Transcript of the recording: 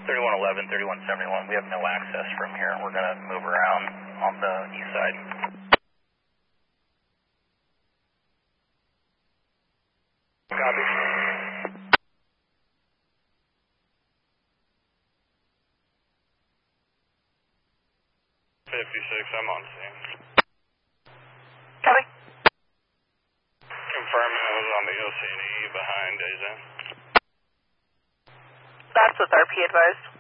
3111, 3171, we have no access from here. We're going to move around on the east side. Copy. 56, I'm on scene. Copy. Confirming it was on the OC&E behind Dazen. That's with RP advised.